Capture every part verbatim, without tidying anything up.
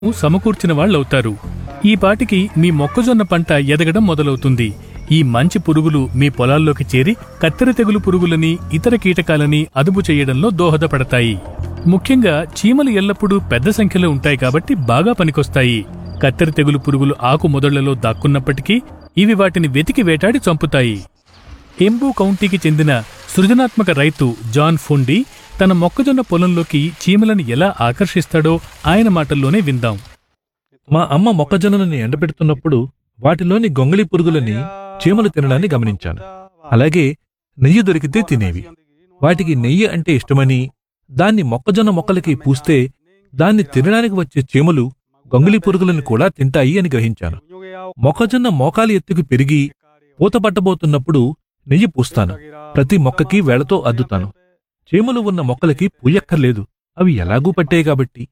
సమకూర్చిన వాళ్ళవుతారు. ఈ పాటికి మీ మొక్కజొన్న పంట ఎదగడం మొదలవుతుంది. ఈ మంచి పురుగులు మీ పొలాల్లోకి చేరి కత్తెర తెగులు పురుగులని, ఇతర కీటకాలని అదుపు చేయడంలో దోహదపడతాయి. ముఖ్యంగా చీమలు ఎల్లప్పుడూ పెద్ద సంఖ్యలో ఉంటాయి కాబట్టి బాగా పనికొస్తాయి. కత్తెర తెగులు పురుగులు ఆకు మొదళ్లలో దాక్కున్నప్పటికీ ఇవి వాటిని వెతికి వేటాడి చంపుతాయి. ఎంబూ కౌంటీకి చెందిన సృజనాత్మక రైతు జాన్ ఫుండీ తన మొక్కజొన్న పొలంలోకి చీమలను ఎలా ఆకర్షిస్తాడో ఆయన మాటల్లోనే విందాం. మా అమ్మ మొక్కజొన్నని ఎండబెడుతున్నప్పుడు వాటిలోని గొంగళి పురుగులని చీమలు తినడాన్ని గమనించాను. అలాగే నెయ్యి దొరికితే తినేవి. వాటికి నెయ్యి అంటే ఇష్టమని, దాన్ని మొక్కజొన్న మొక్కలకి పూస్తే దాన్ని తినడానికి వచ్చే చీమలు గొంగళి పురుగులను కూడా తింటాయి అని గ్రహించాను. మొక్కజొన్న మోకాలి ఎత్తుకు పెరిగి పూత పట్టబోతున్నప్పుడు నెయ్యి పూస్తాను. ప్రతి మొక్కకి వేళతో అద్దుతాను. చీమలు ఉన్న మొక్కలకి పూయక్కర్లేదు, అవి ఎలాగూ పట్టాయి కాబట్టి.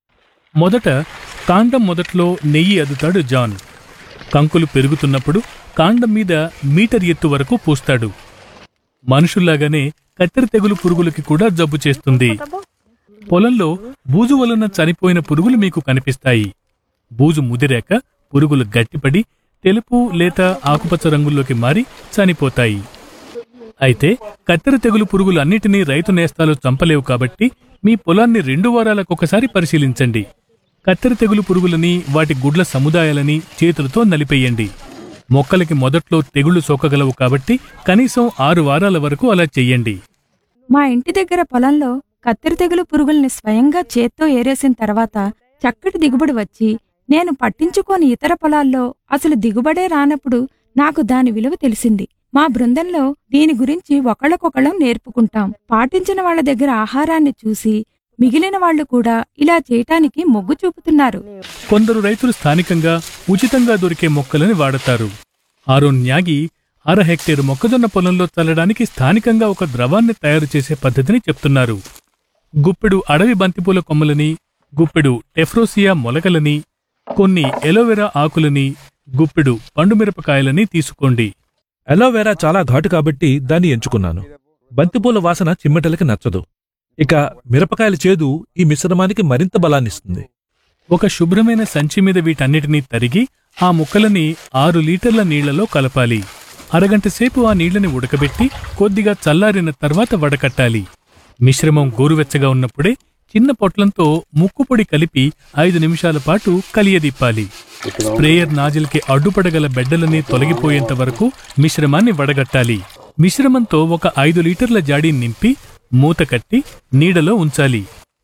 మొదట కాండం మొదట్లో నెయ్యి అద్దుతాడు జాన్. కంకులు పెరుగుతున్నప్పుడు కాండం మీద మీటర్ ఎత్తు వరకు పూస్తాడు. మనుషుల్లాగానే కత్తెర తెగులు పురుగులకి కూడా జబ్బు చేస్తుంది. పొలంలో బూజు వలన చనిపోయిన పురుగులు మీకు కనిపిస్తాయి. బూజు ముదిరాక పురుగులు గట్టిపడి తెలుపు లేత ఆకుపచ్చ రంగుల్లోకి మారి చనిపోతాయి. అయితే కత్తెర తెగులు పురుగులు అన్నిటినీ రైతు నేస్తాలు చంపలేవు కాబట్టి మీ పొలాన్ని రెండు వారాలకొకసారి పరిశీలించండి. కత్తెర తెగులు పురుగులని, వాటి గుడ్ల సముదాయాలని చేతులతో నలిపేయండి. మొక్కలకి మొదట్లో తెగుళ్లు సోకగలవు కాబట్టి కనీసం ఆరు వారాల వరకు అలా చెయ్యండి. మా ఇంటి దగ్గర పొలంలో కత్తెర తెగులు పురుగుల్ని స్వయంగా చేత్తో ఏరేసిన తర్వాత చక్కటి దిగుబడి వచ్చి, నేను పట్టించుకోని ఇతర పొలాల్లో అసలు దిగుబడే రానప్పుడు నాకు దాని విలువ తెలిసింది. మా బృందంలో దీని గురించి ఒకళ్ళకొకళ్ళం నేర్పుకుంటాం. పాటించిన వాళ్ల దగ్గర ఆహారాన్ని చూసి మిగిలిన వాళ్లు కూడా ఇలా చేయటానికి మొగ్గు చూపుతున్నారు. కొందరు రైతులు స్థానికంగా ఉచితంగా దొరికే మొక్కలని వాడతారు. ఆరోన్ న్యాగి అర హెక్టేరు మొక్కజొన్న పొలంలో చల్లడానికి స్థానికంగా ఒక ద్రవాన్ని తయారు చేసే పద్ధతిని చెప్తున్నారు. గుప్పెడు అడవి బంతిపూల కొమ్మలని, గుప్పెడు టెఫ్రోసియా మొలకలని, కొన్ని ఎలోవెరా ఆకులని, గుప్పెడు పండుమిరపకాయలని తీసుకోండి. ఎలోవెరా చాలా ఘాటు కాబట్టి దాన్ని ఎంచుకున్నాను. బంతిపూల వాసన చిమ్మెటలకి నచ్చదు. ఇక మిరపకాయల చేదు ఈ మిశ్రమానికి మరింత బలాన్నిస్తుంది. ఒక శుభ్రమైన సంచి మీద వీటన్నిటినీ తరిగి ఆ ముక్కలని ఆరు లీటర్ల నీళ్లలో కలపాలి. అరగంట సేపు ఆ నీళ్లని ఉడకబెట్టి కొద్దిగా చల్లారిన తర్వాత వడకట్టాలి. మిశ్రమం గోరువెచ్చగా ఉన్నప్పుడే చిన్న పొట్లంతో ముక్కుపొడి కలిపి ఐదు నిమిషాల పాటు కలియదిప్పాలి. స్ప్రేయర్ నాజిల్కి అడ్డుపడగల బెడ్డలని తొలగిపోయేంత వరకు మిశ్రమాన్ని వడగట్టాలి. మిశ్రమంతో ఒక ఐదు లీటర్ల జాడీ నింపి మూత కట్టి నీడలో ఉంచాలి.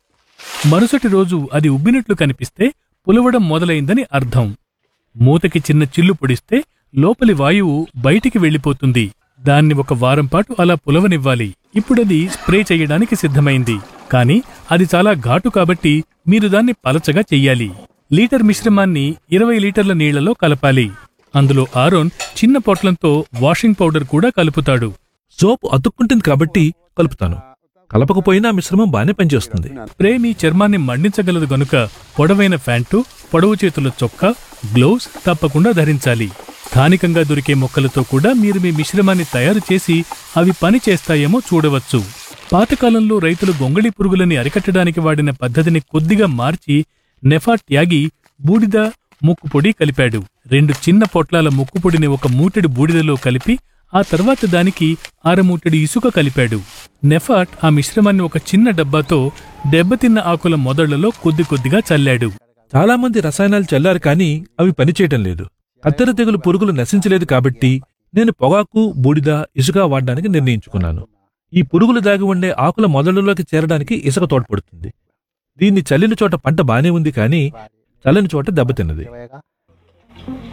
మరుసటి రోజు అది ఉబ్బినట్లు కనిపిస్తే పులవడం మొదలైందని అర్థం. మూతకి చిన్న చిల్లు పొడిస్తే లోపలి వాయువు బయటికి వెళ్ళిపోతుంది. దాన్ని ఒక వారం పాటు అలా పులవనివ్వాలి. ఇప్పుడది స్ప్రే చెయ్యడానికి సిద్ధమైంది. కానీ అది చాలా ఘాటు కాబట్టి మీరు దాన్ని పలచగా చెయ్యాలి. లీటర్ మిశ్రమాన్ని ఇరవై లీటర్ల నీళ్లలో కలపాలి. అందులో ఆరోన్ చిన్న పొట్లంతో వాషింగ్ పౌడర్ కూడా కలుపుతాడు. సోపు అతుక్కుంటుంది కాబట్టి కలుపుతాను. కలపకపోయినా మిశ్రమం బానే పనిచేస్తుంది. స్ప్రే మీ చర్మాన్ని మండించగలదు గనుక పొడవైన ప్యాంటు, పొడవు చేతుల చొక్కా, గ్లోవ్స్ తప్పకుండా ధరించాలి. స్థానికంగా దొరికే మొక్కలతో కూడా మీరు మీ మిశ్రమాన్ని తయారు చేసి అవి పని చేస్తాయేమో చూడవచ్చు. పాతకాలంలో రైతులు గొంగళి పురుగులని అరికట్టడానికి వాడిన పద్ధతిని కొద్దిగా మార్చి నెఫాట్ త్యాగి బూడిద, ముక్కుపొడి కలిపాడు. రెండు చిన్న పొట్లాల ముక్కుపొడిని ఒక మూటెడు బూడిదలో కలిపి ఆ తర్వాత దానికి అరమూటెడు ఇసుక కలిపాడు. నెఫాట్ ఆ మిశ్రమాన్ని ఒక చిన్న డబ్బాతో దెబ్బతిన్న ఆకుల మొదళ్లలో కొద్ది కొద్దిగా చల్లాడు. చాలా మంది రసాయనాలు చల్లారు కానీ అవి పనిచేయటం లేదు. కత్తెర తెగులు పురుగులు నశించలేదు కాబట్టి నేను పొగాకు, బూడిద, ఇసుక వాడడానికి నిర్ణయించుకున్నాను. ఈ పురుగులు దాగి ఉండే ఆకుల మొదళ్లలోకి చేరడానికి ఇసుక తోడ్పడుతుంది. దీన్ని చల్లిన చోట పంట బానే ఉంది కానీ చల్లని చోట దెబ్బతిన్నది.